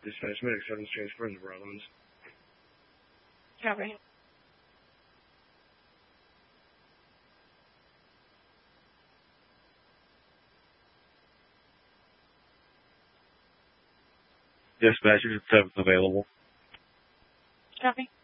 Dispatch medic, 7 Strange Springs, Rollins. Copy. Dispatch, 7th available. Copy.